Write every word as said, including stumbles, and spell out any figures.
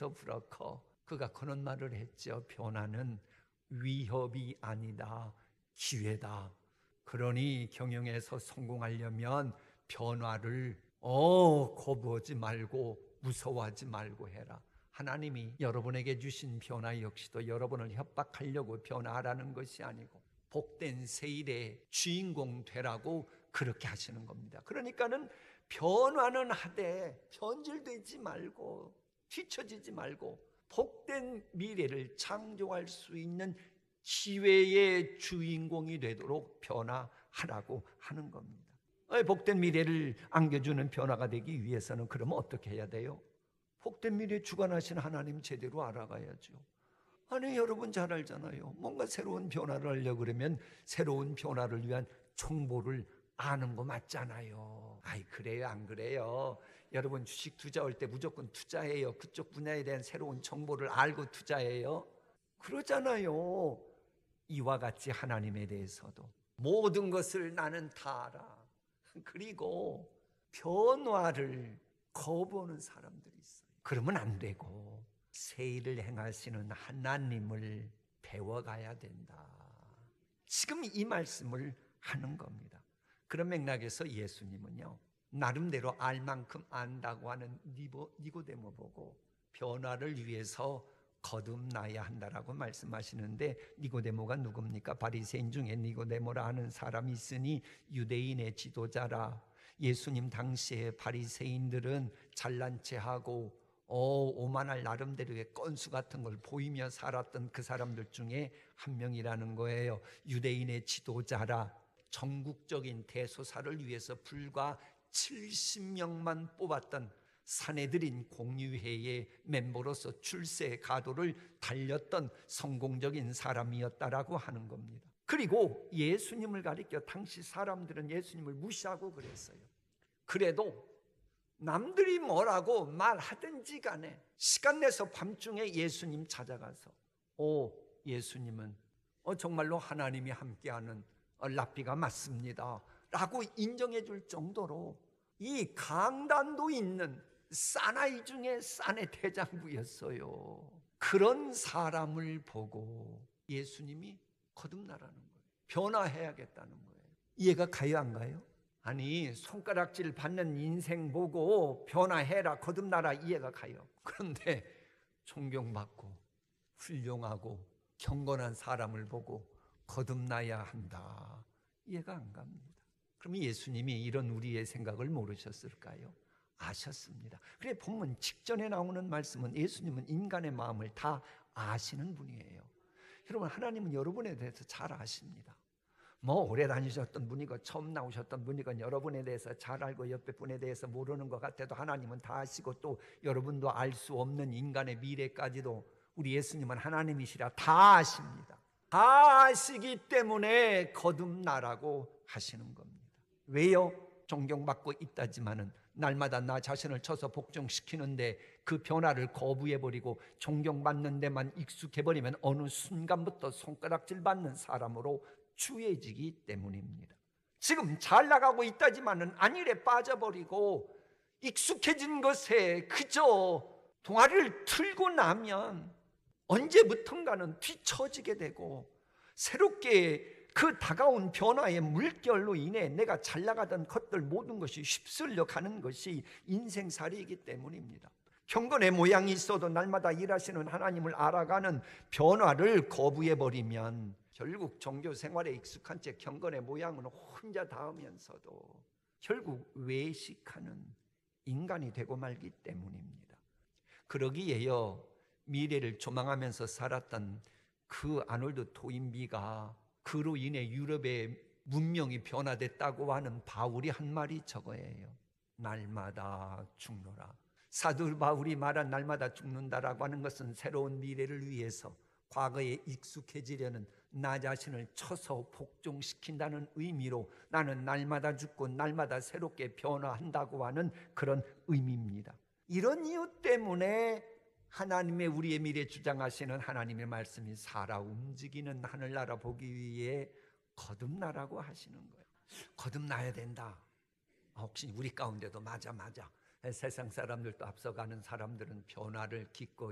피터 브러커, 그가 그런 말을 했죠. 변화는 위협이 아니다, 기회다. 그러니 경영에서 성공하려면 변화를 어 거부하지 말고 무서워하지 말고 해라. 하나님이 여러분에게 주신 변화 역시도 여러분을 협박하려고 변화하라는 것이 아니고 복된 세일의 주인공 되라고 그렇게 하시는 겁니다. 그러니까는 변화는 하되 변질되지 말고 뒤처지지 말고 복된 미래를 창조할 수 있는 기회의 주인공이 되도록 변화하라고 하는 겁니다. 복된 미래를 안겨주는 변화가 되기 위해서는 그러면 어떻게 해야 돼요? 복된 미래 주관하신 하나님 제대로 알아가야죠. 아니 여러분 잘 알잖아요. 뭔가 새로운 변화를 하려고 그러면 새로운 변화를 위한 정보를 아는 거 맞잖아요. 아이 그래요 안 그래요? 여러분 주식 투자할 때 무조건 투자해요. 그쪽 분야에 대한 새로운 정보를 알고 투자해요. 그러잖아요. 이와 같이 하나님에 대해서도 모든 것을 나는 다 알아. 그리고 변화를 거부하는 사람들이 있어요. 그러면 안 되고 새 일을 행하시는 하나님을 배워가야 된다. 지금 이 말씀을 하는 겁니다. 그런 맥락에서 예수님은요 나름대로 알 만큼 안다고 하는 니고데모 보고 변화를 위해서 거듭나야 한다라고 말씀하시는데, 니고데모가 누굽니까? 바리새인 중에 니고데모라 하는 사람이 있으니 유대인의 지도자라. 예수님 당시에 바리새인들은 잘난 체하고 어, 오만할 나름대로의 건수 같은 걸 보이며 살았던 그 사람들 중에 한 명이라는 거예요. 유대인의 지도자라. 전국적인 대소사를 위해서 불과 칠십 명만 뽑았던 사내들인 공유회의 멤버로서 출세 가도를 달렸던 성공적인 사람이었다라고 하는 겁니다. 그리고 예수님을 가리켜 당시 사람들은 예수님을 무시하고 그랬어요. 그래도 남들이 뭐라고 말하든지 간에 시간 내서 밤중에 예수님 찾아가서 오 예수님은 어, 정말로 하나님이 함께하는 랍비가 맞습니다 라고 인정해 줄 정도로 이 강단도 있는 사나이 중에 사내 대장부였어요. 그런 사람을 보고 예수님이 거듭나라는 거예요. 변화해야겠다는 거예요. 이해가 가요 안 가요? 아니 손가락질 받는 인생 보고 변화해라 거듭나라 이해가 가요. 그런데 존경받고 훌륭하고 경건한 사람을 보고 거듭나야 한다 이해가 안 갑니다. 그럼 예수님이 이런 우리의 생각을 모르셨을까요? 아셨습니다. 그래 본문 직전에 나오는 말씀은 예수님은 인간의 마음을 다 아시는 분이에요. 여러분 하나님은 여러분에 대해서 잘 아십니다. 뭐 오래 다니셨던 분이고 처음 나오셨던 분이건 여러분에 대해서 잘 알고 옆에 분에 대해서 모르는 것 같아도 하나님은 다 아시고 또 여러분도 알 수 없는 인간의 미래까지도 우리 예수님은 하나님이시라 다 아십니다. 다 아시기 때문에 거듭나라고 하시는 겁니다. 왜요? 존경받고 있다지만은 날마다 나 자신을 쳐서 복종시키는데 그 변화를 거부해버리고 존경받는 데만 익숙해버리면 어느 순간부터 손가락질 받는 사람으로 추해지기 때문입니다. 지금 잘 나가고 있다지만은 안일에 빠져버리고 익숙해진 것에 그저 동아리를 틀고 나면 언제부턴가는 뒤처지게 되고 새롭게 그 다가온 변화의 물결로 인해 내가 잘 나가던 것들 모든 것이 휩쓸려 가는 것이 인생살이이기 때문입니다. 경건의 모양이 있어도 날마다 일하시는 하나님을 알아가는 변화를 거부해버리면 결국 종교 생활에 익숙한 채 경건의 모양은 혼자 닿으면서도 결국 외식하는 인간이 되고 말기 때문입니다. 그러기에요 미래를 조망하면서 살았던 그 아놀드 토인비가 그로 인해 유럽의 문명이 변화됐다고 하는 바울이 한 말이 저거예요. 날마다 죽노라. 사도 바울이 말한 날마다 죽는다라고 하는 것은 새로운 미래를 위해서 과거에 익숙해지려는 나 자신을 쳐서 복종시킨다는 의미로 나는 날마다 죽고 날마다 새롭게 변화한다고 하는 그런 의미입니다. 이런 이유 때문에 하나님의 우리의 미래 주장하시는 하나님의 말씀이 살아 움직이는 하늘나라 보기 위해 거듭나라고 하시는 거예요. 거듭나야 된다. 혹시 우리 가운데도 맞아 맞아 세상 사람들도 앞서가는 사람들은 변화를 기꺼이